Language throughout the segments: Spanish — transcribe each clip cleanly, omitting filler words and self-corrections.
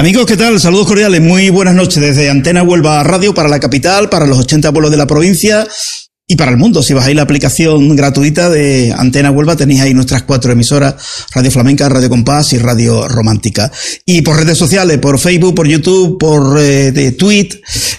Amigos, ¿qué tal? Saludos cordiales, muy buenas noches desde Antena Huelva Radio para la capital, para los 80 pueblos de la provincia y para el mundo. Si bajáis la aplicación gratuita de Antena Huelva, tenéis ahí nuestras 4 emisoras: Radio Flamenca, Radio Compás y Radio Romántica. Y por redes sociales, por Facebook, por YouTube, por Twitter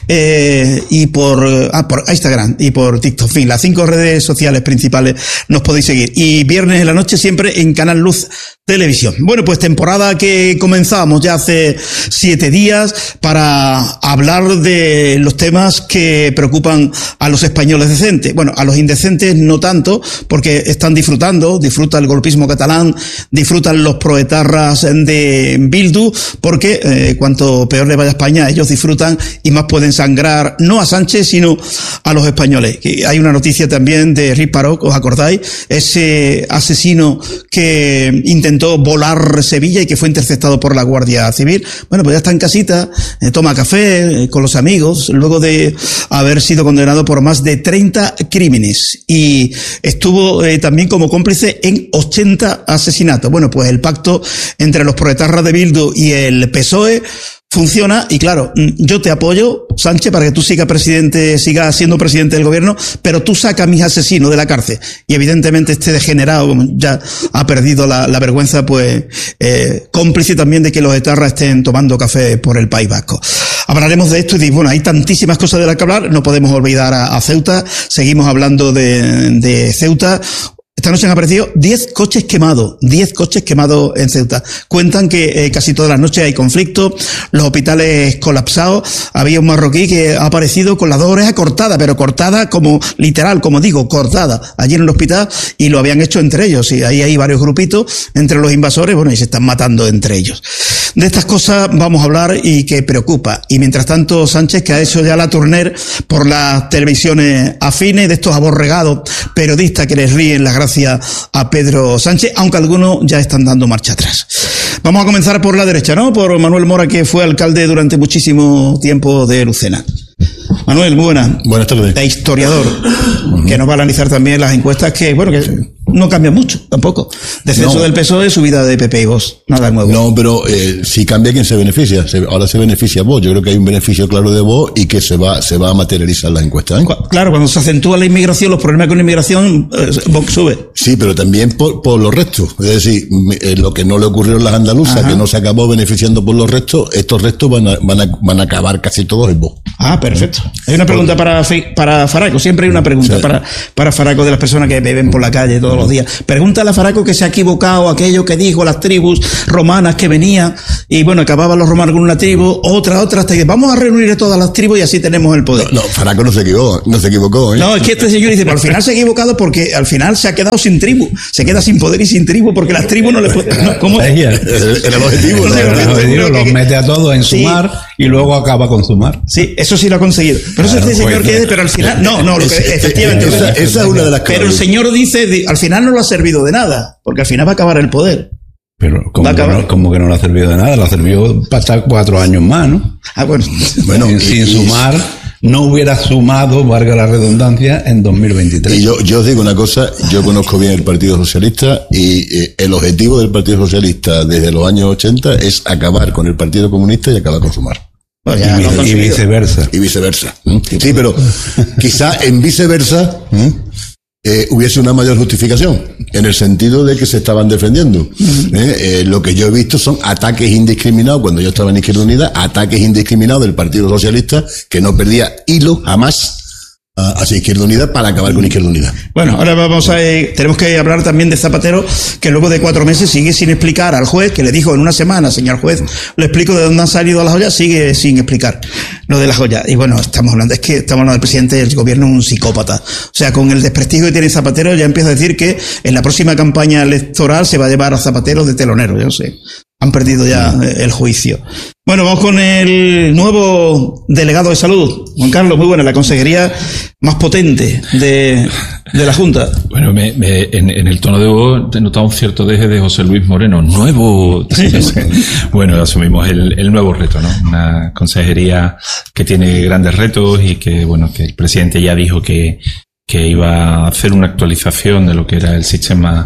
y por Instagram y por TikTok. En fin, las 5 redes sociales principales nos podéis seguir. Y viernes en la noche siempre en Canal Luz Televisión. Bueno, pues temporada que comenzamos ya hace 7 días para hablar de los temas que preocupan a los españoles decentes. Bueno, a los indecentes no tanto, porque disfrutan el golpismo catalán, disfrutan los proetarras de Bildu, porque cuanto peor le vaya a España, ellos disfrutan y más pueden sangrar, no a Sánchez, sino a los españoles. Hay una noticia también de Rick Parot, ¿os acordáis? Ese asesino que intentó volar Sevilla y que fue interceptado por la Guardia Civil. Bueno, pues ya está en casita, toma café con los amigos, luego de haber sido condenado por más de 30 crímenes, y estuvo también como cómplice en 80 asesinatos. Bueno, pues el pacto entre los proetarras de Bildu y el PSOE funciona, y claro, yo te apoyo, Sánchez, para que tú sigas siendo presidente del gobierno, pero tú sacas a mis asesinos de la cárcel. Y evidentemente este degenerado, como ya ha perdido la vergüenza, pues cómplice también de que los etarras estén tomando café por el País Vasco. Hablaremos de esto y bueno, hay tantísimas cosas de las que hablar, no podemos olvidar a Ceuta, seguimos hablando de Ceuta. Esta noche han aparecido 10 coches quemados en Ceuta. Cuentan que casi todas las noches hay conflictos, los hospitales colapsados. Había un marroquí que ha aparecido con las 2 orejas cortadas, pero cortada como literal, como digo, cortada, allí en el hospital, y lo habían hecho entre ellos. Y ahí hay varios grupitos entre los invasores, bueno, y se están matando entre ellos. De estas cosas vamos a hablar y que preocupa. Y mientras tanto, Sánchez, que ha hecho ya la tournée por las televisiones afines, de estos aborregados periodistas que les ríen las gracias a Pedro Sánchez, aunque algunos ya están dando marcha atrás. Vamos a comenzar por la derecha, ¿no? Por Manuel Mora, que fue alcalde durante muchísimo tiempo de Lucena. Manuel, muy buenas. Buenas tardes. De historiador, que nos va a analizar también las encuestas que, bueno, que no cambian mucho, tampoco. Descenso del PSOE, subida de PP y Vox. Nada nuevo. No, pero si cambia, ¿quién se beneficia? Ahora se beneficia Vox. Yo creo que hay un beneficio claro de Vox y que se va a materializar la encuesta, ¿eh? Claro, cuando se acentúa la inmigración, los problemas con la inmigración, Vox sube. Sí, pero también por los restos. Es decir, lo que no le ocurrió a las andaluzas, ajá, que no se acabó beneficiando por los restos, estos restos van a acabar casi todos en Vox. Ah, perfecto. Hay una pregunta para Faraco. Siempre hay una pregunta, sí, para Faraco, de las personas que beben por la calle todos los días. Pregúntale a Faraco que se ha equivocado aquello que dijo las tribus romanas que venían y bueno, acababan los romanos con una tribu, otra, hasta que vamos a reunir a todas las tribus y así tenemos el poder. No, Faraco no se equivocó, ¿eh? No, es que este señor dice, pero al final se ha equivocado porque al final se ha quedado sin tribu, se queda sin poder y sin tribu porque las tribus no le pueden... No, ¿cómo es? Era el objetivo, ¿no? El objetivo los mete a todos en sumar, sí, y luego acaba con sumar. Sí, eso sí lo ha conseguido. Pero claro, este señor que pero al final, efectivamente. Esa es una de las cosas. Pero el señor dice, al final no lo ha servido de nada, porque al final va a acabar el poder. Pero como que no le ha servido de nada, le ha servido para estar 4 años más, ¿no? Ah, bueno. Sin sumar, no hubiera sumado, valga la redundancia, en 2023. Y yo os digo una cosa, yo conozco bien el Partido Socialista y el objetivo del Partido Socialista desde los años 80 es acabar con el Partido Comunista y acabar con Sumar. Pues y viceversa. Y viceversa. Sí, pero quizá en viceversa hubiese una mayor justificación, en el sentido de que se estaban defendiendo. Lo que yo he visto son ataques indiscriminados, cuando yo estaba en Izquierda Unida, ataques indiscriminados del Partido Socialista, que no perdía hilo jamás hacia Izquierda Unida para acabar con Izquierda Unida. Bueno, ahora tenemos que hablar también de Zapatero, que luego de 4 meses sigue sin explicar al juez, que le dijo en una semana, señor juez, le explico de dónde han salido las joyas, sigue sin explicar lo de las joyas. Y bueno, estamos hablando del presidente del gobierno, un psicópata. O sea, con el desprestigio que tiene Zapatero, ya empieza a decir que en la próxima campaña electoral se va a llevar a Zapatero de telonero, yo no sé. Han perdido ya el juicio. Bueno, vamos con el nuevo delegado de salud. Juan Carlos, muy buena, la consejería más potente de la Junta. Bueno, en el tono de voz he notado un cierto deje de José Luis Moreno. Nuevo. Bueno, asumimos el nuevo reto, ¿no? Una consejería que tiene grandes retos y que, bueno, que el presidente ya dijo que iba a hacer una actualización de lo que era el sistema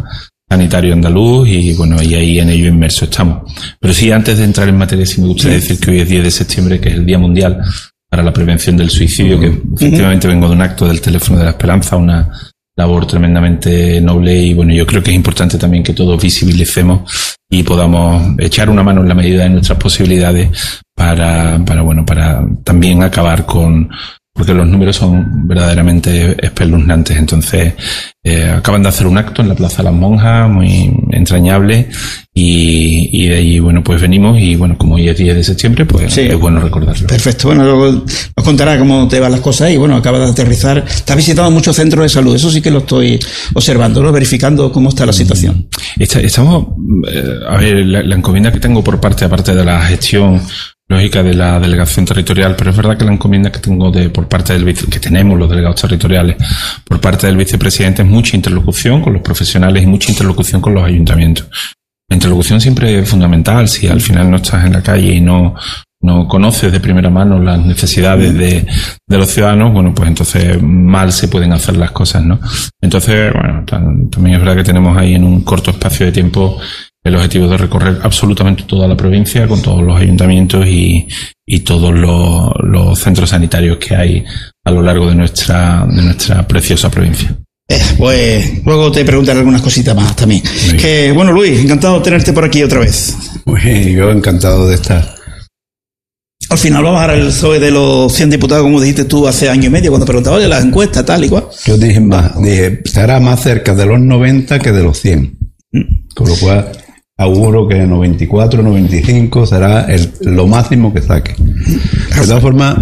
sanitario andaluz y bueno, y ahí en ello inmerso estamos. Pero sí, antes de entrar en materia, sí me gustaría decir que hoy es 10 de septiembre, que es el Día Mundial para la Prevención del Suicidio, que efectivamente vengo de un acto del Teléfono de la Esperanza, una labor tremendamente noble y bueno, yo creo que es importante también que todos visibilicemos y podamos echar una mano en la medida de nuestras posibilidades para también acabar con, porque los números son verdaderamente espeluznantes. Entonces, acaban de hacer un acto en la Plaza de las Monjas, muy entrañable, y de allí, bueno, pues venimos, y bueno, como hoy es 10 de septiembre, pues sí, es bueno recordarlo. Perfecto, bueno, luego nos contará cómo te van las cosas y bueno, acaba de aterrizar. Te has visitado muchos centros de salud, eso sí que lo estoy observando, ¿no? Verificando cómo está la situación. Estamos, a ver, la encomienda que tengo por parte, aparte de la gestión lógica de la delegación territorial, pero es verdad que la encomienda que tengo por parte del que tenemos los delegados territoriales por parte del vicepresidente es mucha interlocución con los profesionales y mucha interlocución con los ayuntamientos. La interlocución siempre es fundamental. Si al final no estás en la calle y no conoces de primera mano las necesidades de los ciudadanos, bueno, pues entonces mal se pueden hacer las cosas, ¿no? Entonces, bueno, también es verdad que tenemos ahí en un corto espacio de tiempo el objetivo de recorrer absolutamente toda la provincia con todos los ayuntamientos y todos los centros sanitarios que hay a lo largo de nuestra preciosa provincia. Pues luego te preguntaré algunas cositas más también. Que bueno, Luis, encantado de tenerte por aquí otra vez. Pues yo encantado de estar. Al final va a bajar el PSOE de los 100 diputados, como dijiste tú hace año y medio, cuando preguntaba de las encuestas, tal y cual. Yo dije, estará más cerca de los 90 que de los 100. Con lo cual auguro que 94, 95 será lo máximo que saque. De todas formas,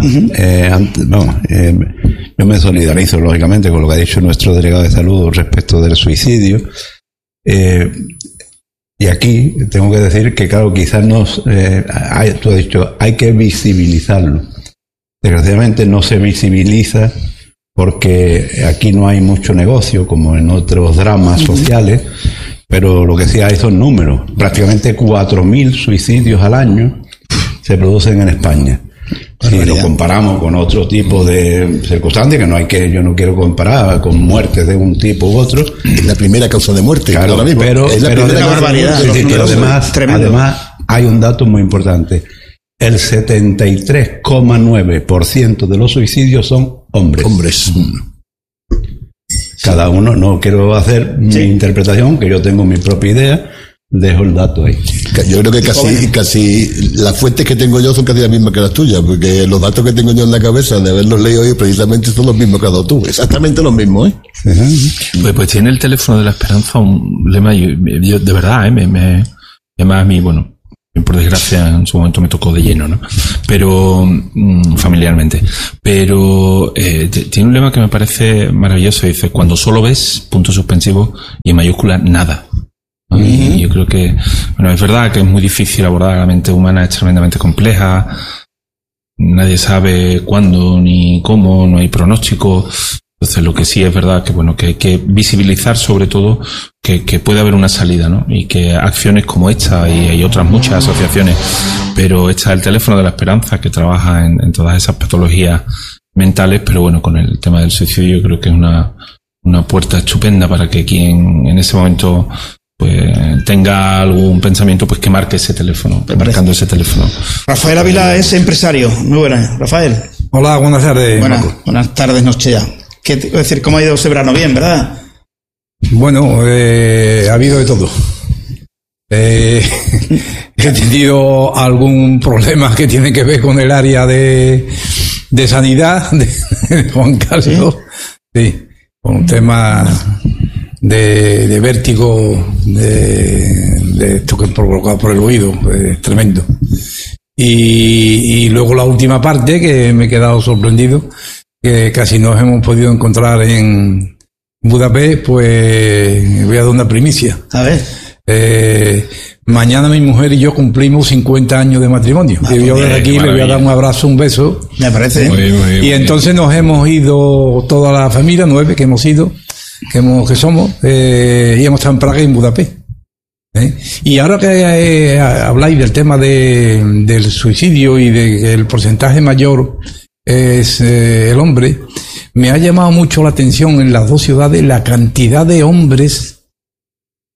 yo me solidarizo lógicamente con lo que ha dicho nuestro delegado de salud respecto del suicidio. Y aquí tengo que decir que, claro, quizás tú has dicho, hay que visibilizarlo. Desgraciadamente no se visibiliza porque aquí no hay mucho negocio, como en otros dramas sociales. Pero lo que sí hay son números. Prácticamente 4.000 suicidios al año se producen en España. Si lo comparamos con otro tipo de circunstancias, yo no quiero comparar con muertes de un tipo u otro. Es la primera causa de muerte. Claro, pero es la primera barbaridad. Pero además hay un dato muy importante. El 73,9% de los suicidios son hombres. Cada uno, no quiero hacer mi interpretación, que yo tengo mi propia idea, dejo el dato ahí. Yo creo que casi las fuentes que tengo yo son casi las mismas que las tuyas, porque los datos que tengo yo en la cabeza de haberlos leído hoy precisamente son los mismos que has dado tú, exactamente los mismos, ¿eh? Pues tiene el Teléfono de la Esperanza un lema, yo de verdad, me llama a mí, bueno, por desgracia en su momento me tocó de lleno, ¿no? Pero familiarmente, pero tiene un lema que me parece maravilloso, dice: cuando solo ves, punto suspensivo, y en mayúscula, nada. Y yo creo que, bueno, es verdad que es muy difícil abordar, la mente humana es tremendamente compleja, nadie sabe cuándo ni cómo, no hay pronóstico. Entonces, lo que sí es verdad que, bueno, que hay que visibilizar sobre todo que puede haber una salida, ¿no? Y que acciones como esta, y hay otras muchas asociaciones, pero esta es el Teléfono de la Esperanza, que trabaja en todas esas patologías mentales, pero bueno, con el tema del suicidio yo creo que es una puerta estupenda para que quien en ese momento pues tenga algún pensamiento, pues que marque ese teléfono, marcando ese teléfono. Rafael Ávila es empresario. Muy buenas, Rafael. Hola, buenas tardes. Buenas tardes, noche ya. ¿Qué te voy a decir? ¿Cómo ha ido ese verano? Bien, ¿verdad? Bueno, ha habido de todo. He tenido algún problema que tiene que ver con el área de sanidad de Juan Carlos. Sí, con un tema de vértigo, de esto que es provocado por el oído, es tremendo. Y luego la última parte, que me he quedado sorprendido, que casi nos hemos podido encontrar en Budapest, pues voy a dar una primicia. A ver. Mañana mi mujer y yo cumplimos 50 años de matrimonio. Y yo desde aquí le voy a dar un abrazo, un beso. Me parece. Muy y entonces nos hemos ido toda la familia, 9 que hemos ido, que somos, y hemos estado en Praga y en Budapest. Y ahora que habláis del tema del suicidio y de que el porcentaje mayor es el hombre, me ha llamado mucho la atención en las dos ciudades la cantidad de hombres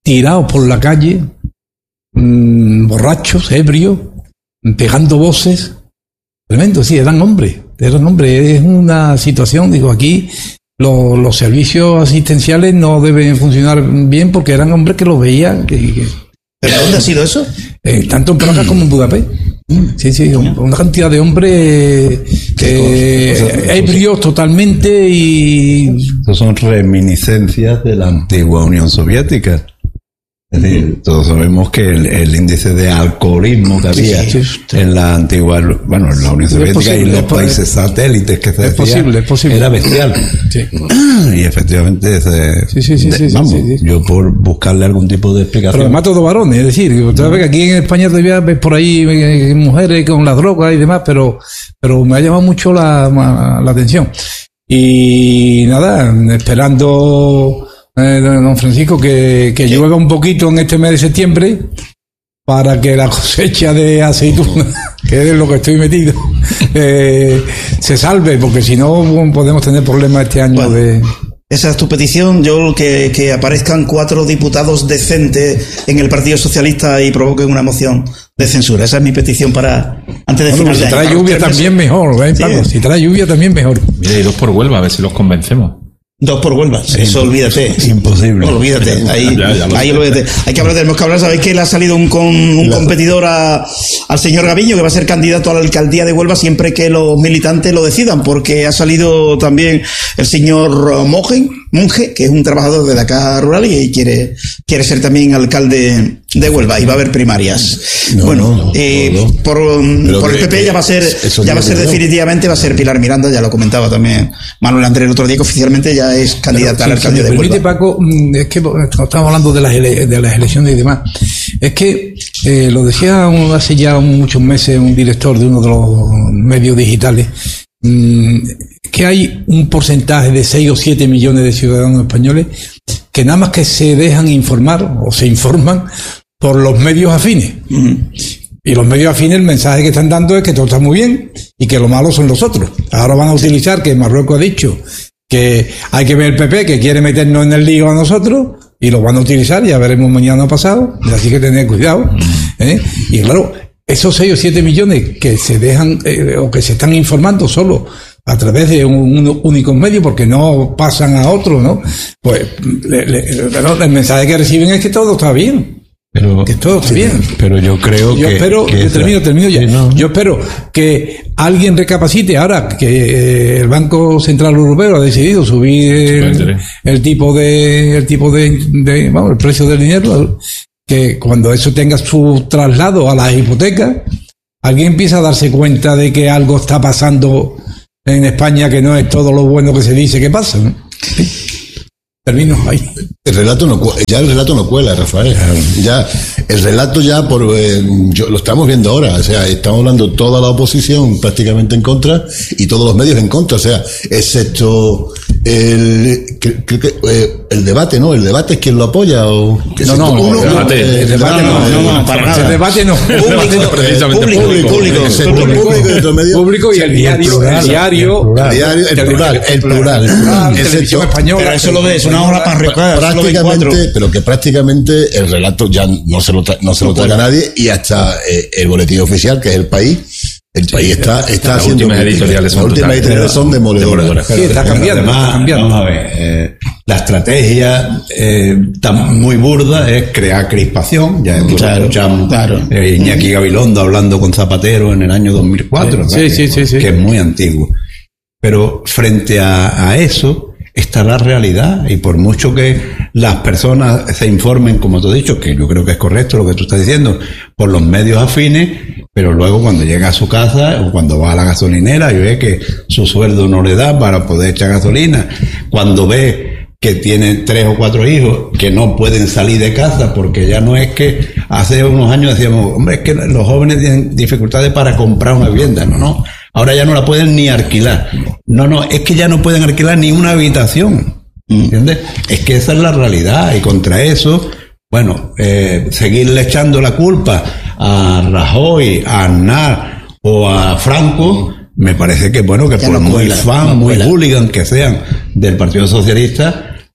tirados por la calle, borrachos, ebrios, pegando voces. Tremendo, sí, eran hombres. Es una situación, digo, aquí los servicios asistenciales no deben funcionar bien porque eran hombres que los veían. ¿Pero dónde ha sido eso? Tanto en Praga como en Budapest. Sí, una cantidad de hombres ebrios totalmente y... Estos son reminiscencias de la antigua Unión Soviética. Es decir, todos sabemos que el índice de alcoholismo que había en la antigua, bueno, en la Unión Soviética y los países satélites que se es posible. Era bestial. Sí. Y efectivamente, yo por buscarle algún tipo de explicación. Pero además todos varones, es decir, sabes que aquí en España todavía ves por ahí mujeres con la droga y demás, pero me ha llamado mucho la atención. Y nada, esperando... don Francisco, que llueva un poquito en este mes de septiembre para que la cosecha de aceituna, que es lo que estoy metido, se salve, porque si no podemos tener problemas este año. Esa es tu petición. Yo que aparezcan 4 diputados decentes en el Partido Socialista y provoquen una moción de censura. Esa es mi petición para antes de final de año. Si trae lluvia también mejor, Pablo, si trae lluvia también mejor. Mira, y 2 por Huelva, a ver si los convencemos. 2 por Huelva, eso olvídate. Imposible. Olvídate, ahí olvídate. Tenemos que hablar, sabéis que le ha salido un competidor al señor Gaviño, que va a ser candidato a la alcaldía de Huelva siempre que los militantes lo decidan, porque ha salido también el señor Monge, que es un trabajador de la Caja Rural y quiere ser también alcalde de Huelva, y va a haber primarias. Por el PP ya va a ser definitivamente, va a a ser Pilar Miranda, ya lo comentaba también Manuel Andrés el otro día, que oficialmente ya es candidata al alcalde de Huelva. Permite, Paco, es que estamos hablando de las elecciones y demás. Es que lo decía hace ya muchos meses un director de uno de los medios digitales, que hay un porcentaje de 6 o 7 millones de ciudadanos españoles que nada más que se dejan informar o se informan por los medios afines. Y los medios afines, el mensaje que están dando es que todo está muy bien y que lo malo son los otros. Ahora van a utilizar que Marruecos ha dicho que hay que ver el PP, que quiere meternos en el lío a nosotros, y lo van a utilizar, ya veremos mañana pasado, así que tener cuidado. Y claro, esos 6 o 7 millones que se dejan o que se están informando solo a través de un único medio, porque no pasan a otro, ¿no? Pues el mensaje que reciben es que todo está bien. Que todo está bien. Pero yo creo termino ya. No. Yo espero que alguien recapacite ahora que el Banco Central Europeo ha decidido subir el precio del dinero, que cuando eso tenga su traslado a las hipotecas, alguien empieza a darse cuenta de que algo está pasando en España, que no es todo lo bueno que se dice que pasa, ¿no? Termino ahí. El relato no cuela, Rafael. Ya el relato lo estamos viendo ahora. O sea, estamos hablando toda la oposición prácticamente en contra y todos los medios en contra. O sea, excepto el debate, ¿no? El debate es quien lo apoya o el debate no, para nada. El debate no. Público y el diario. El plural. Televisión española. Pero eso lo ves una hora prácticamente el relato ya no se lo traga nadie, y hasta el boletín oficial, que es El País está haciendo las últimas editoriales son demoledoras. Sí, está cambiando. Vamos a ver, la estrategia tan muy burda es crear crispación. Ya escuchamos Iñaki Gabilondo hablando con Zapatero en el año 2004, que es muy antiguo. Pero frente a eso está la realidad, y por mucho que las personas se informen, como tú has dicho, que yo creo que es correcto lo que tú estás diciendo, por los medios afines, pero luego cuando llega a su casa o cuando va a la gasolinera y ve que su sueldo no le da para poder echar gasolina, cuando ve que tiene 3 o 4 hijos que no pueden salir de casa, porque ya no es que hace unos años decíamos, hombre, es que los jóvenes tienen dificultades para comprar una vivienda, no. Ahora ya no la pueden ni alquilar. No, es que ya no pueden alquilar ni una habitación. ¿Entiendes? Es que esa es la realidad, y contra eso, seguirle echando la culpa a Rajoy, a Aznar o a Franco, me parece que, que por muy fan, muy hooligan que sean del Partido Socialista,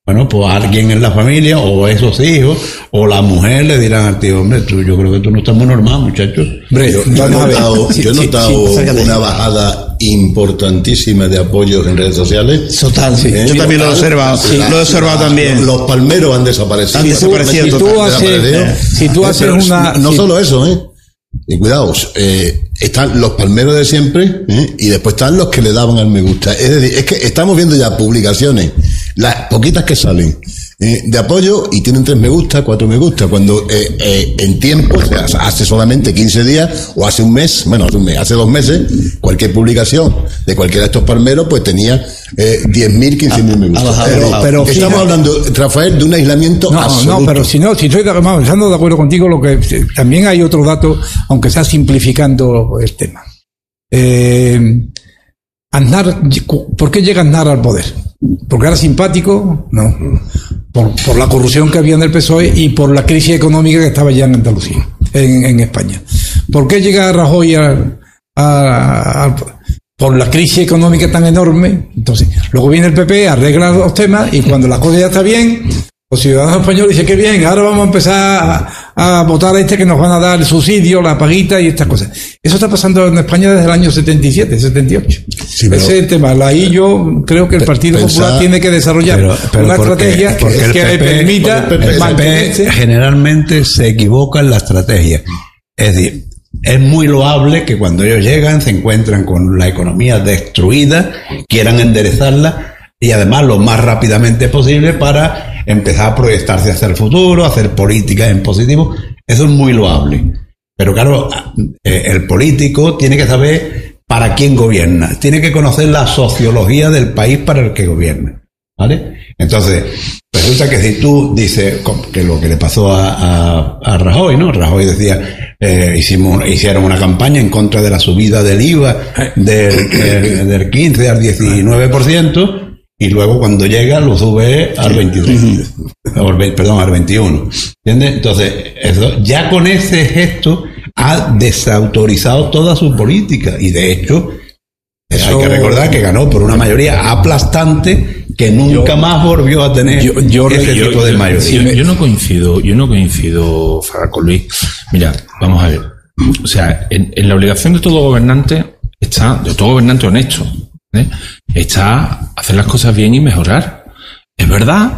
bueno, pues alguien en la familia, o esos hijos, o la mujer le dirán al tío, hombre, yo creo que tú no estás muy normal, muchacho. Hombre, yo he notado una bajada importantísima de apoyos en redes sociales. Total, sí. Yo también lo he observado. Lo he observado también. Los palmeros han desaparecido. Han desaparecido. Si tú haces una... No solo eso, y cuidado, están los palmeros de siempre, y después están los que le daban al me gusta. Es decir, es que estamos viendo ya publicaciones, las poquitas que salen, de apoyo, y tienen 3 me gusta, 4 me gusta, cuando en tiempo, o sea, hace solamente 15 días, o hace un mes, hace 2 meses, cualquier publicación de cualquiera de estos palmeros, pues tenía 10.000, 15.000 me gusta. Pero estamos hablando, Rafael, de un aislamiento absoluto. No, pero si estoy estando de acuerdo contigo, lo que también hay otro dato, aunque sea simplificando el tema. Aznar, ¿por qué llega Aznar al poder? ¿Porque era simpático? No. Por la corrupción que había en el PSOE y por la crisis económica que estaba ya en Andalucía, en España. ¿Por qué llega Rajoy por la crisis económica tan enorme? Entonces, luego viene el PP, arregla los temas, y cuando la cosa ya está bien, los ciudadanos españoles dicen que bien, ahora vamos a empezar a votar a que nos van a dar el subsidio, la paguita y estas cosas. Eso está pasando en España desde el año 77, 78. Sí, ese es el tema. Ahí yo creo que el Partido Popular tiene que desarrollar una estrategia que le permita mantenerse. Generalmente se equivoca en la estrategia. Es decir, es muy loable que cuando ellos llegan se encuentran con la economía destruida, quieran enderezarla, y además lo más rápidamente posible para empezar a proyectarse hacia el futuro, hacer políticas en positivo. Eso es muy loable. Pero claro, el político tiene que saber para quién gobierna, tiene que conocer la sociología del país para el que gobierna, ¿vale? Entonces, resulta que si tú dices que lo que le pasó a Rajoy, ¿no? Rajoy decía, hicieron una campaña en contra de la subida del IVA del 15 al 19%, y luego cuando llega lo sube al 23, al 21. ¿Entiendes? Entonces, ya con ese gesto ha desautorizado toda su política, y de hecho hay que recordar que ganó por una mayoría aplastante que nunca más volvió a tener ese tipo de mayoría. Yo no coincido, con Luis. Mira, vamos a ver. O sea, en la obligación de todo gobernante honesto, está hacer las cosas bien y mejorar. Es verdad,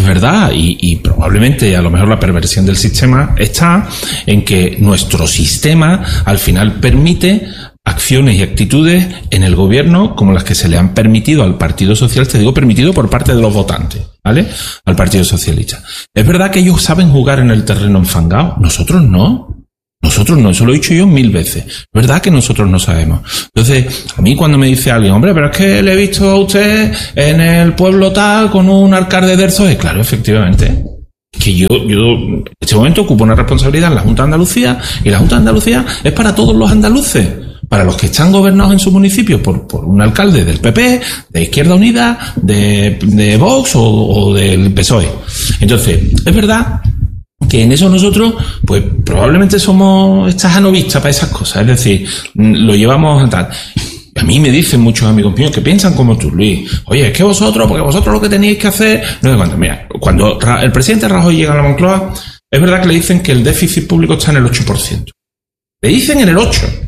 y probablemente a lo mejor la perversión del sistema está en que nuestro sistema al final permite acciones y actitudes en el gobierno como las que se le han permitido al Partido Socialista. Digo permitido por parte de los votantes, ¿vale? Al Partido Socialista. Es verdad que ellos saben jugar en el terreno enfangado, nosotros no. Nosotros no, eso lo he dicho yo 1000 veces. Es verdad que nosotros no sabemos. Entonces, a mí cuando me dice alguien, hombre, pero es que le he visto a usted en el pueblo tal con un alcalde de Erzoe, claro, efectivamente. Que yo en este momento ocupo una responsabilidad en la Junta de Andalucía, y la Junta de Andalucía es para todos los andaluces, para los que están gobernados en su municipio por un alcalde del PP, de Izquierda Unida, de Vox o del PSOE. Entonces, es verdad que en eso nosotros, pues probablemente somos estas anovistas para esas cosas, es decir, lo llevamos a tal. A mí me dicen muchos amigos míos que piensan como tú, Luis. Oye, es que porque vosotros lo que teníais que hacer, no sé cuánto. Mira, cuando el presidente Rajoy llega a la Moncloa, es verdad que le dicen que el déficit público está en el 8%. Le dicen en el 8%.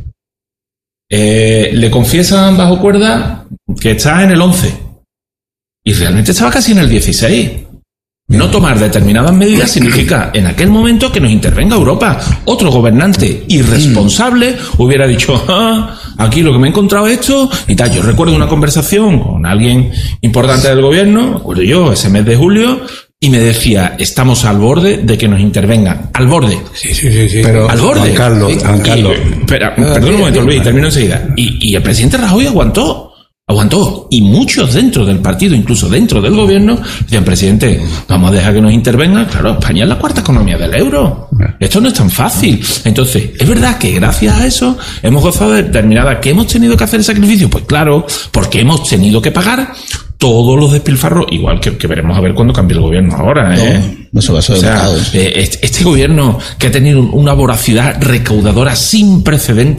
Le confiesan bajo cuerda que está en el 11%. Y realmente estaba casi en el 16%. No tomar determinadas medidas significa en aquel momento que nos intervenga Europa. Otro gobernante irresponsable hubiera dicho, aquí lo que me he encontrado es esto y tal. Yo recuerdo una conversación con alguien importante del gobierno, me acuerdo yo, ese mes de julio, y me decía, estamos al borde de que nos intervengan. Al borde. Sí. Pero, al borde. Juan Carlos. Espera, perdón un momento, Luis, termino enseguida. Y el presidente Rajoy aguantó, y muchos dentro del partido, incluso dentro del gobierno, decían, presidente, vamos a dejar que nos intervengan. Claro, España es la cuarta economía del euro. Esto no es tan fácil. Entonces, es verdad que gracias a eso hemos gozado de determinada, que hemos tenido que hacer el sacrificio. Pues claro, porque hemos tenido que pagar todos los despilfarros, igual que veremos a ver cuando cambie el gobierno ahora. No se va a ser este gobierno que ha tenido una voracidad recaudadora sin precedentes,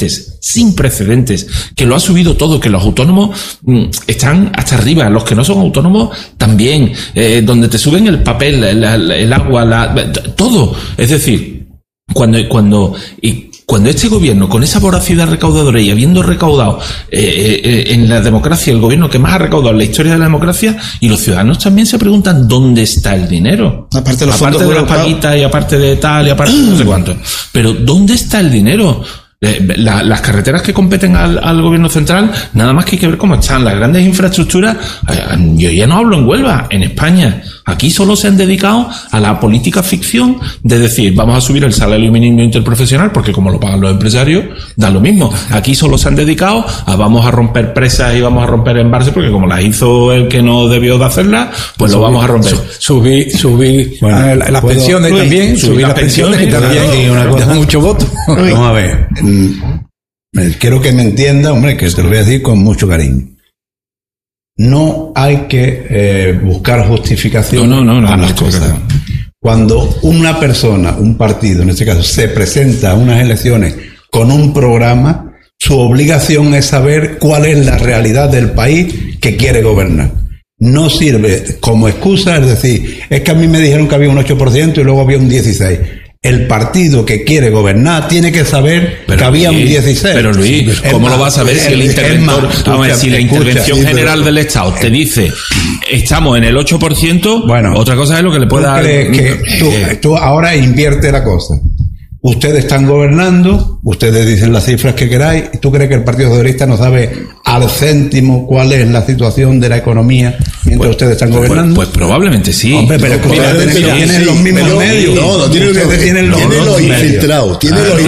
sin precedentes, que lo ha subido todo, que los autónomos están hasta arriba, los que no son autónomos también, donde te suben el papel, el agua, todo. Es decir, cuando este gobierno, con esa voracidad recaudadora y habiendo recaudado en la democracia, el gobierno que más ha recaudado en la historia de la democracia, y los ciudadanos también se preguntan dónde está el dinero. Aparte de las paguitas y aparte de tal y aparte de no sé cuánto. Pero ¿dónde está el dinero? Las carreteras que competen al gobierno central, nada más que hay que ver cómo están las grandes infraestructuras. Yo ya no hablo en Huelva, en España. Aquí solo se han dedicado a la política ficción de decir, vamos a subir el salario mínimo interprofesional, porque como lo pagan los empresarios, da lo mismo. Aquí solo se han dedicado a vamos a romper presas y vamos a romper embalses, porque como las hizo el que no debió de hacerlas, pues lo vamos a romper. Subir las pensiones también, subir las pensiones y también da mucho voto. Vamos a ver. Quiero que me entienda, hombre, que te lo voy a decir con mucho cariño. No hay que buscar justificación a las cosas. Cuando una persona, un partido, en este caso, se presenta a unas elecciones con un programa, su obligación es saber cuál es la realidad del país que quiere gobernar. No sirve como excusa, es decir, es que a mí me dijeron que había un 8% y luego había un 16%. El partido que quiere gobernar tiene que saber que había un 16. Pero Luis, ¿cómo lo vas a ver si el interventor, si la intervención general del Estado te dice estamos en el 8%, bueno, otra cosa es lo que le pueda dar. Tú ahora invierte la cosa. Ustedes están gobernando, ustedes dicen las cifras que queráis, y tú crees que el Partido Socialista no sabe al céntimo cuál es la situación de la economía mientras ustedes están gobernando. Pues probablemente sí. Hombre, pero tienen los mismos medios. No tienen los infiltrados. Tienen los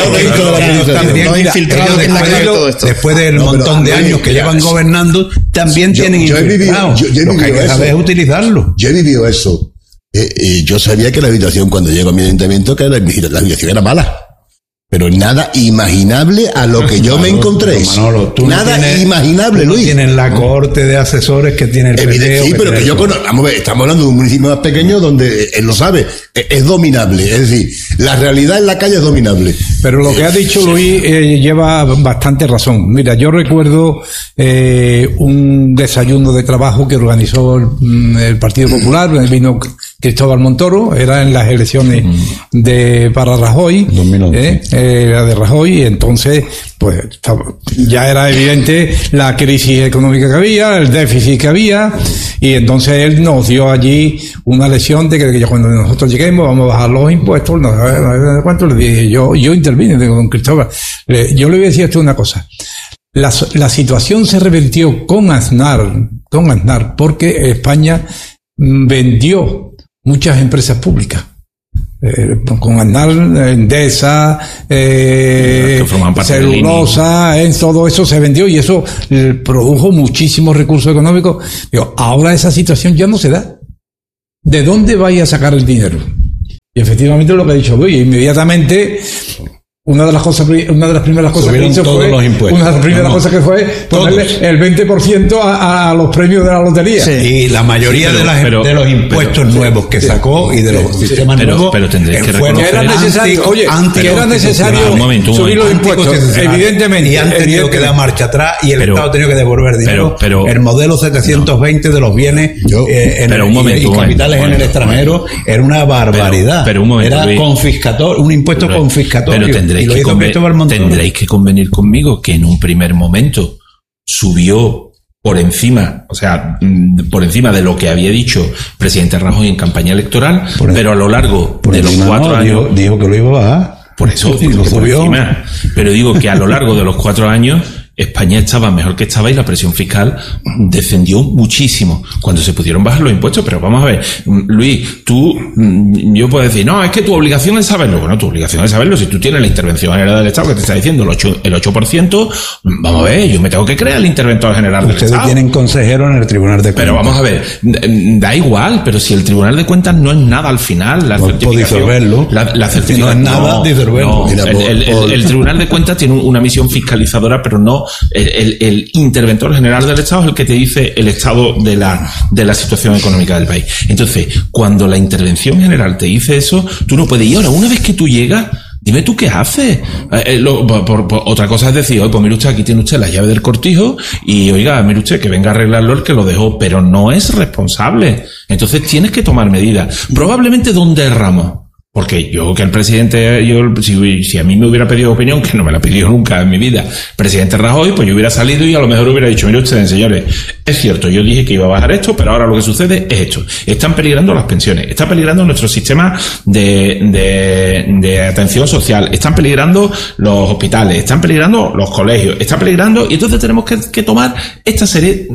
infiltrados. Después del montón de años que llevan gobernando, también tienen infiltrados. Lo que hay que saber es utilizarlo. Yo he vivido eso. Yo sabía que la habitación, cuando llego a mi ayuntamiento, que la habitación era mala. Pero nada imaginable a lo que yo me encontré. Manolo, nada imaginable, Luis. Tienen la cohorte de asesores que tiene el PP. Sí, pero que yo conozco. Vamos a ver, estamos hablando de un municipio más pequeño donde él lo sabe. Es dominable. Es decir, la realidad en la calle es dominable. Pero lo que ha dicho Luis lleva bastante razón. Mira, yo recuerdo un desayuno de trabajo que organizó el Partido Popular. Vino Cristóbal Montoro, era en las elecciones para Rajoy. 2011. Era de Rajoy, y entonces pues ya era evidente la crisis económica que había, el déficit que había, y entonces él nos dio allí una lección de que cuando nosotros lleguemos vamos a bajar los impuestos. ¿Cuánto le dije? Yo intervine con Cristóbal. Yo le voy a decir a usted una cosa. La situación se revirtió con Aznar, porque España vendió muchas empresas públicas. Con Aznar, Endesa, Celulosa, todo eso se vendió y eso produjo muchísimos recursos económicos. Ahora esa situación ya no se da. ¿De dónde vais a sacar el dinero? Y efectivamente lo que ha dicho Luis, inmediatamente una de las primeras cosas que hizo fue ponerle el 20% a los premios de la lotería. Sí. Y la mayoría de los impuestos nuevos que sacó y de los sistemas nuevos tendréis que fueron que era necesario, subir los impuestos, evidentemente, y han tenido que dar marcha atrás y el Estado ha tenido que devolver dinero. El modelo 720 de los bienes y capitales en el extranjero era una barbaridad. Era confiscatorio, un impuesto confiscatorio. Tendréis que convenir conmigo que en un primer momento subió por encima de lo que había dicho el presidente Rajoy en campaña electoral, pero a lo largo de los 4 años... Dijo que lo iba a bajar. Por eso, lo subió. Encima. Pero digo que a lo largo de los 4 años España estaba mejor que estaba y la presión fiscal descendió muchísimo cuando se pudieron bajar los impuestos. Pero vamos a ver, Luis, yo puedo decir, no, es que tu obligación es saberlo. Bueno, tu obligación es saberlo. Si tú tienes la intervención general del Estado que te está diciendo el 8%, vamos a ver, yo me tengo que creer el interventor general del Estado. Ustedes tienen consejero en el Tribunal de Cuentas. Pero vamos a ver, da igual, pero si el Tribunal de Cuentas no es nada al final, la certificación... disolverlo. La certificación no es nada, disolverlo. El Tribunal de Cuentas tiene una misión fiscalizadora, pero no el interventor general del Estado es el que te dice el estado de la situación económica del país. Entonces, cuando la intervención general te dice eso, tú no puedes. Y ahora, una vez que tú llegas, Dime tú qué haces. Otra cosa es decir, pues mire usted, aquí tiene usted la llave del cortijo y oiga, mire usted, que venga a arreglarlo el que lo dejó, pero no es responsable. Entonces tienes que tomar medidas. Probablemente donde erramos. Porque yo, que el presidente, si a mí me hubiera pedido opinión, que no me la pidió nunca en mi vida, presidente Rajoy, pues yo hubiera salido y a lo mejor hubiera dicho, mire ustedes, señores, es cierto, yo dije que iba a bajar esto, pero ahora lo que sucede es esto. Están peligrando las pensiones, está peligrando nuestro sistema de atención social, están peligrando los hospitales, están peligrando los colegios, están peligrando, y entonces tenemos que tomar esta serie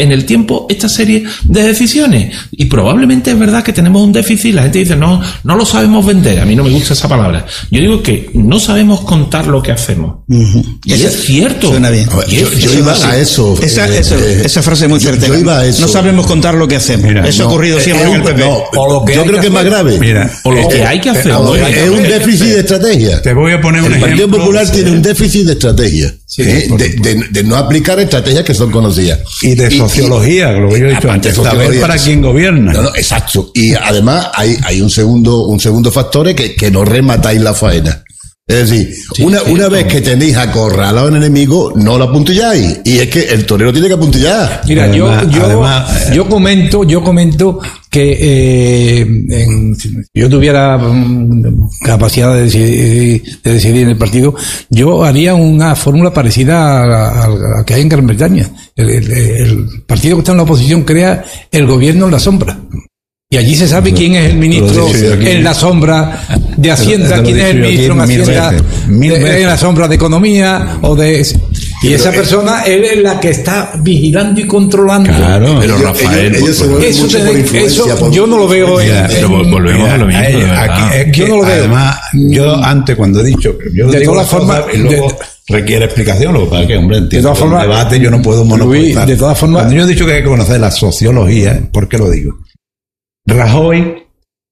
de decisiones. Y probablemente es verdad que tenemos un déficit, la gente dice, no lo sabemos vender, a mí no me gusta esa palabra. Yo digo que no sabemos contar lo que hacemos. Y es cierto. Suena bien. Yo iba a eso. Esa frase es muy certera. Yo iba a eso. No sabemos contar lo que hacemos. Mira, eso ha ocurrido siempre en el PP. Yo creo que es más grave. Mira, O lo que hay que hacer. Es un déficit de estrategia. te voy a poner un El ejemplo. Partido Popular tiene un déficit de estrategia. Sí, de no aplicar estrategias que son conocidas. Y de sociología, lo que yo he dicho antes, saber para quién gobierna. No, exacto. Y además hay un segundo factor que no rematáis la faena. Es decir, una vez que tenéis acorralado al enemigo, no lo apuntilláis. Y es que el torero tiene que apuntillar. Mira, yo comento que si yo tuviera capacidad de decidir en el partido, yo haría una fórmula parecida a la que hay en Gran Bretaña. El partido que está en la oposición crea el gobierno en la sombra. Y allí se sabe quién es el ministro en la sombra de Hacienda, quién es el ministro en Hacienda en la sombra de Economía y esa persona él es la que está vigilando y controlando. Claro, pero Rafael, eso yo no lo veo. Pero volvemos a lo mismo. Yo no lo veo. Además, yo antes cuando he dicho, yo de digo todas formas, y luego requiere explicación, lo que pasa es que, hombre, entiendo, de todas formas, debate yo no puedo monopolizar. De todas formas, cuando yo he dicho que hay que conocer la sociología, ¿por qué lo digo? Rajoy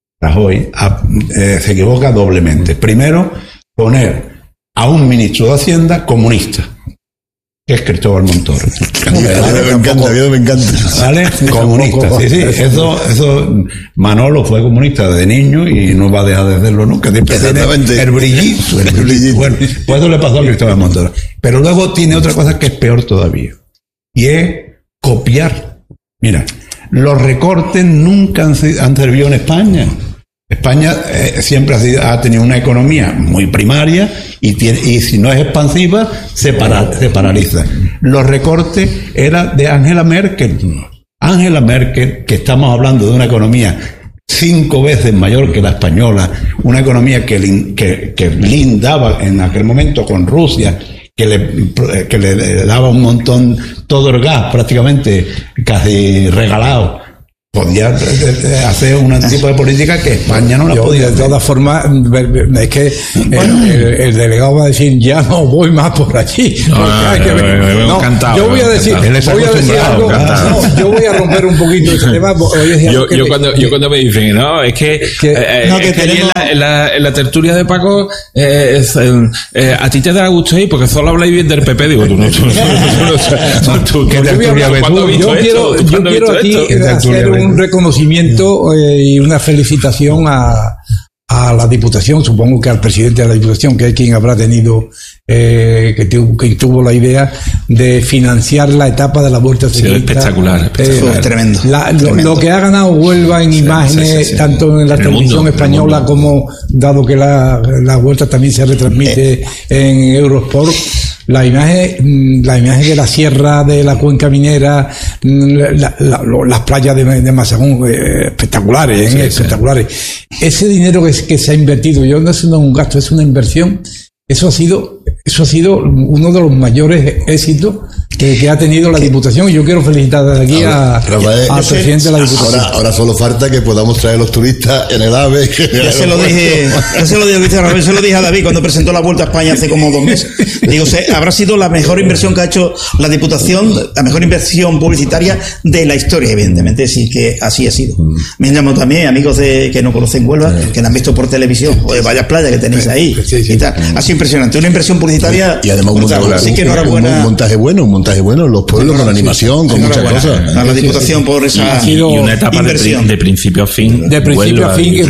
se equivoca doblemente. Primero, poner a un ministro de Hacienda comunista, que es Cristóbal Montoro. Me encanta. ¿Vale? Comunista, sí. Eso, Manolo fue comunista de niño y no va a dejar de hacerlo nunca. Exactamente. El brillito. Bueno, pues eso le pasó a Cristóbal Montoro. Pero luego tiene otra cosa que es peor todavía. Y es copiar. Mira, los recortes nunca han servido en España. España siempre ha tenido una economía muy primaria y si no es expansiva, se paraliza. Los recortes eran de Angela Merkel. Angela Merkel, que estamos hablando de una economía 5 veces mayor que la española, una economía que lindaba en aquel momento con Rusia, que le daba un montón, todo el gas prácticamente casi regalado, podía hacer un tipo de política que España no la podía hacer. De todas formas, es que el delegado va a decir, ya no voy más por allí. Yo voy a decir algo, yo voy a romper un poquito ese tema. Yo cuando me dicen, no, es que en la tertulia de Paco, a ti te da gusto ir porque solo habláis bien del PP, digo, tú ¿qué tertulia ves tú? Yo quiero aquí hacer un reconocimiento y una felicitación a la Diputación, supongo que al presidente de la Diputación, que es quien habrá tenido, que tuvo la idea de financiar la etapa de la Vuelta Ciclista. Espectacular. Tremendo. Lo que ha ganado Huelva en imágenes, tanto en la televisión española como, dado que la Vuelta también se retransmite en Eurosport, la imagen de la sierra de la cuenca minera, las playas de Mazagún, espectaculares, espectaculares. Ese dinero que se ha invertido, no es un gasto, es una inversión. Eso ha sido uno de los mayores éxitos que ha tenido la Diputación, y yo quiero felicitar desde aquí al presidente de la Diputación. Ahora solo falta que podamos traer a los turistas en el AVE. Ya se lo dije a David cuando presentó la Vuelta a España hace como 2 meses. Digo, habrá sido la mejor inversión que ha hecho la Diputación, la mejor inversión publicitaria de la historia, evidentemente, sí que así ha sido. Me han llamado también amigos que no conocen Huelva, que la han visto por televisión, pues vaya playa que tenéis ahí y tal. Ha sido impresionante, una inversión publicitaria. Y además un montaje bueno, montaje bueno en los pueblos, con animación, con muchas cosas. A la Diputación por esa Y una etapa inversión. De principio a fin. De principio a fin, que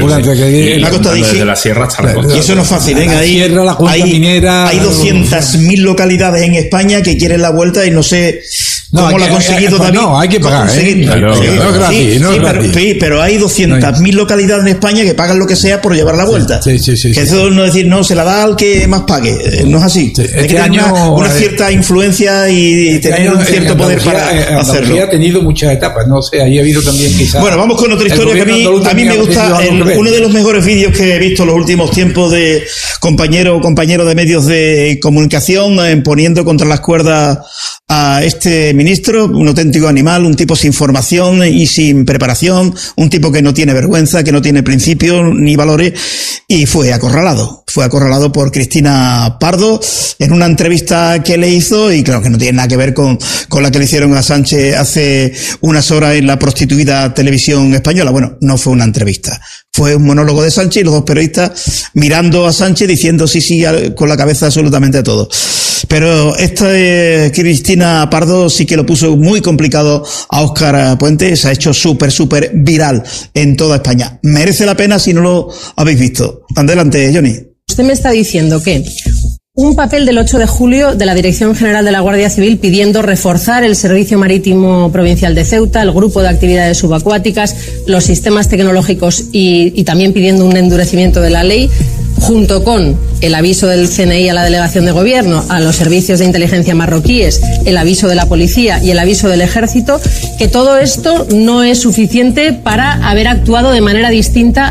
la costa desde la sierra hasta la costa. Y eso no es fácil, ¿eh? La sierra, la cuenca minera. Hay 200.000 localidades en España que quieren la vuelta y no sé cómo la ha conseguido David. No, hay que pagar, Claro, no es gratis, no es gratis. pero hay 200.000 localidades en España que pagan lo que sea por llevar la vuelta. Sí. Que eso no es decir, no, se la da al que más pague. No es así. Sí, Hay que tener una cierta influencia y tener un cierto poder para hacerlo. Ha tenido muchas etapas, no sé, ahí ha habido también quizás. Bueno, vamos con otra historia que a mí me gusta. Uno de los mejores vídeos que he visto en los últimos tiempos de compañero de medios de comunicación poniendo contra las cuerdas a este ministro, un auténtico animal, un tipo sin formación y sin preparación, un tipo que no tiene vergüenza, que no tiene principios ni valores, y fue acorralado por Cristina Pardo en una entrevista que le hizo, y claro que no tiene nada que ver con la que le hicieron a Sánchez hace unas horas en la prostituida Televisión Española. Bueno, no fue una entrevista, fue un monólogo de Sánchez y los dos periodistas mirando a Sánchez diciendo sí con la cabeza absolutamente a todo. Pero esta de Cristina Pardo sí que lo puso muy complicado a Óscar Puente, se ha hecho súper viral en toda España. Merece la pena si no lo habéis visto. Adelante, Johnny. Usted me está diciendo que un papel del 8 de julio de la Dirección General de la Guardia Civil pidiendo reforzar el Servicio Marítimo Provincial de Ceuta, el grupo de actividades subacuáticas, los sistemas tecnológicos y también pidiendo un endurecimiento de la ley, junto con el aviso del CNI a la delegación de gobierno, a los servicios de inteligencia marroquíes, el aviso de la policía y el aviso del ejército, que todo esto no es suficiente para haber actuado de manera distinta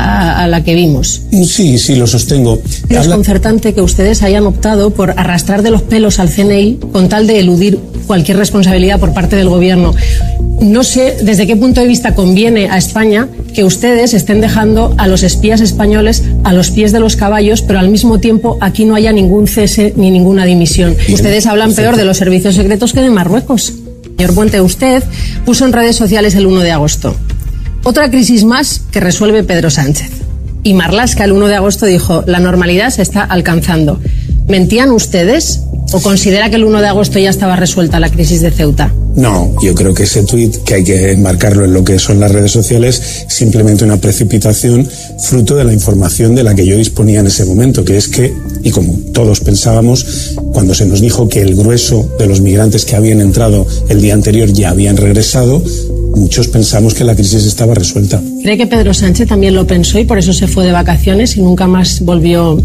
a la que vimos. Sí, lo sostengo. Es desconcertante que ustedes hayan optado por arrastrar de los pelos al CNI con tal de eludir cualquier responsabilidad por parte del gobierno. No sé desde qué punto de vista conviene a España que ustedes estén dejando a los espías españoles a los pies de los caballos, pero al mismo tiempo aquí no haya ningún cese ni ninguna dimisión. Ustedes hablan peor de los servicios secretos que de Marruecos. Señor Puente, usted puso en redes sociales el 1 de agosto. Otra crisis más que resuelve Pedro Sánchez. Y Marlaska el 1 de agosto dijo, la normalidad se está alcanzando. ¿Mentían ustedes o considera que el 1 de agosto ya estaba resuelta la crisis de Ceuta? No, yo creo que ese tuit, que hay que enmarcarlo en lo que son las redes sociales, simplemente una precipitación fruto de la información de la que yo disponía en ese momento, que es que, y como todos pensábamos, cuando se nos dijo que el grueso de los migrantes que habían entrado el día anterior ya habían regresado, muchos pensamos que la crisis estaba resuelta. ¿Cree que Pedro Sánchez también lo pensó y por eso se fue de vacaciones y nunca más volvió?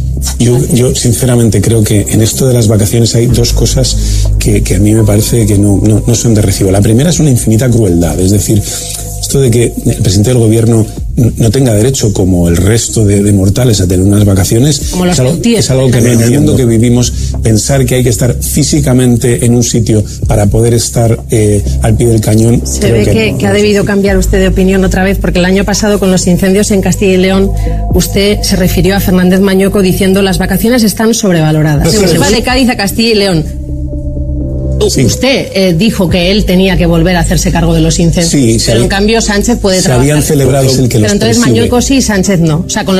Yo sinceramente creo que en esto de las vacaciones hay dos cosas que a mí me parece que no son de recibo. La primera es una infinita crueldad, es decir, esto de que el presidente del gobierno no tenga derecho, como el resto de mortales, a tener unas vacaciones, es algo que en el mundo que vivimos, pensar que hay que estar físicamente en un sitio para poder estar al pie del cañón. Se ve que ha debido cambiar usted de opinión otra vez, porque el año pasado con los incendios en Castilla y León usted se refirió a Fernández Mañueco diciendo las vacaciones están sobrevaloradas. Se va de Cádiz a Castilla y León. Sí. Usted dijo que él tenía que volver a hacerse cargo de los incendios, pero en cambio Sánchez puede trabajar. Se habían celebrado el que pero entonces Mañueco sí, Sánchez no. O sea, con